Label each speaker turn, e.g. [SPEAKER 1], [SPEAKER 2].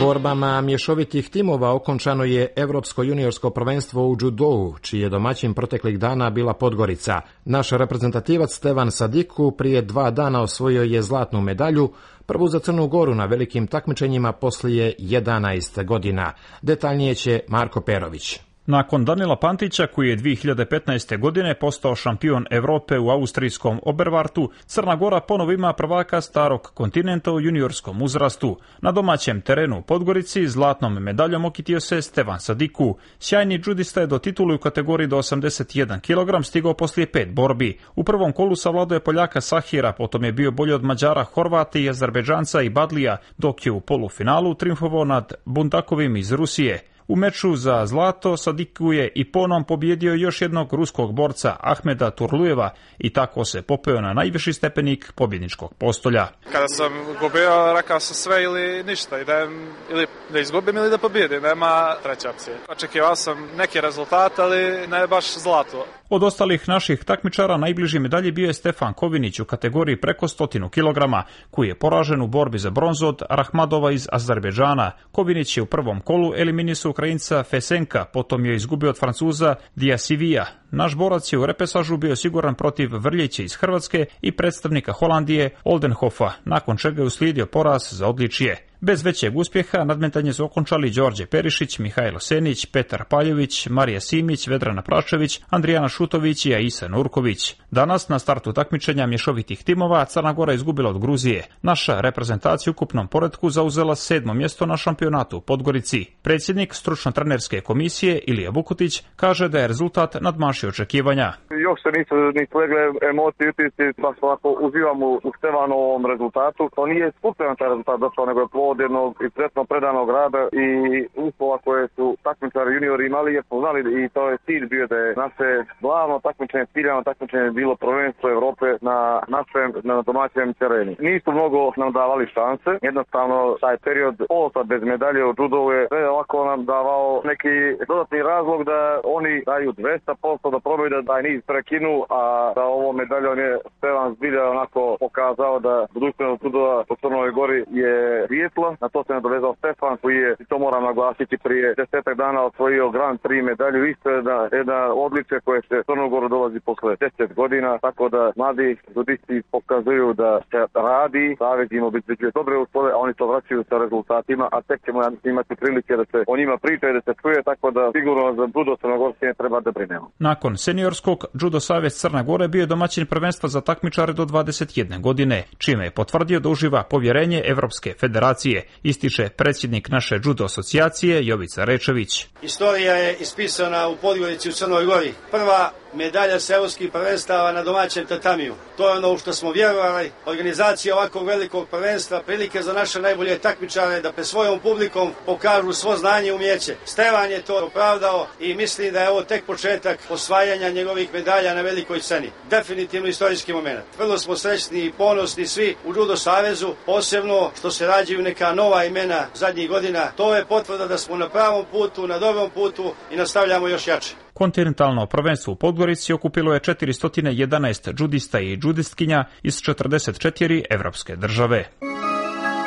[SPEAKER 1] Borbama mješovitih timova okončano je Evropsko juniorsko prvenstvo u džudou, čiji je domaćin proteklih dana bila Podgorica. Naš reprezentativac Stevan Sadiku prije 2 dana osvojio je zlatnu medalju, prvu za Crnu Goru na velikim takmičenjima poslije 11 godina. Detaljnije će Marko Perović.
[SPEAKER 2] Nakon Danila Pantića, koji je 2015. godine postao šampion Europe u austrijskom Oberwartu, Crna Gora ponovo ima prvaka starog kontinenta u juniorskom uzrastu. Na domaćem terenu u Podgorici zlatnom medaljom okitio se Stevan Sadiku. Sjajni džudista je do titulu u kategoriji do 81 kg stigao poslije 5 borbi. U prvom kolu savladao je Poljaka Sahira, potom je bio bolji od Mađara, Horvata i Azerbejdžanca i Badlija, dok je u polufinalu trijumfovao nad Bundakovim iz Rusije. U meču za zlato Sadiku je i ponovno pobjedio još jednog ruskog borca Ahmeda Turlujeva i tako se popeo na najviši stepenik pobjedničkog postolja.
[SPEAKER 3] Kada sam gubio, rekao sam sve ili ništa, ili da izgubim ili da pobjedim, nema treće opcije. Očekivao sam neki rezultat, ali ne baš zlato.
[SPEAKER 2] Od ostalih naših takmičara najbliži medalji bio je Stefan Kovinić u kategoriji preko 100 kg, koji je poražen u borbi za bronzu od Rahmadova iz Azerbejdžana. Kovinić je u prvom kolu eliminisao Ukrajinca Fesenka, potom je izgubio od Francuza Diasivija. Naš borac je u repesažu bio siguran protiv Vrljića iz Hrvatske i predstavnika Holandije Oldenhofa, nakon čega je uslijedio poraz za odličje. Bez većeg uspjeha nadmetanje su okončali Đorđe Perišić, Mihajlo Senić, Petar Paljović, Marija Simić, Vedrana Prašević, Andrijana Šutović i Aisa Nurković. Danas na startu takmičenja mješovitih timova Crna Gora izgubila od Gruzije. Naša reprezentacija u ukupnom poretku zauzela 7. mjesto na šampionatu u Podgorici. Predsjednik stručno-trenerske komisije Ilija Vukutić kaže da je rezultat nadmašio očekivanja.
[SPEAKER 4] Još se nisu ni slegle emocije, baš ovako uživamo u Stevanovom rezultatu. To nije skupljeno taj rezultat došao, nego je plod jednog izuzetno predanog rada i uslova koje su takmičari juniori imali jer smo znali i to je cilj bio da je naše glavno takmičenje, ciljano takmičenje bilo prvenstvo Europe na domaćem terenu. Nisu mnogo nam davali šanse, jednostavno taj period ostati bez medalje u judovu je ovako nam davao neki dodatni razlog da oni daju 200% da probaju da taj niz prekinu, a da ovo medaljom je Stevan zbilja onako pokazao da budućnost judova po Crnoj Gori je svijetlo. Na to se nadovezao Stefan koji je, i to moram naglasiti, prije 10 dana osvojio Grand Prix medalju, isto jedna odličje koje se Crnu Goru dolazi posle 10 godina, tako da mladi judisti pokazuju da se radi, savez im obezbeđuje dobre uslove, a oni to vraćaju sa rezultatima, a tek ćemo imati prilike da se o njima priča i da se čuje, tako da sigurno za judo Crnogorske ne treba da brinemo.
[SPEAKER 2] Nakon seniorskog, Judo Savez Crne Gore bio je domaćin prvenstva za takmičare do 21 godine, čime je potvrdio da uživa povjerenje Evropske federacije, ističe predsjednik naše judo asocijacije Jovica Rečević.
[SPEAKER 5] Istorija je ispisana u Podgorici u Crnoj Gori. Prva medalja sa evropskih prvenstava na domaćem tatamiju. To je ono u što smo vjerovali. Organizacija ovakvog velikog prvenstva, prilike za naše najbolje takmičare da pred svojom publikom pokažu svo znanje i umjeće. Stevan je to opravdao i mislim da je ovo tek početak osvajanja njegovih medalja na velikoj sceni. Definitivno istorijski moment. Vrlo smo srećni i ponosni svi u Judo Savezu, posebno što se rađaju neka nova imena zadnjih godina. To je potvrda da smo na pravom putu, na dobrom putu i nastavljamo još jače.
[SPEAKER 2] Kontinentalno prvenstvo u Podgorici okupilo je 411 džudista i džudistkinja iz 44 evropske države.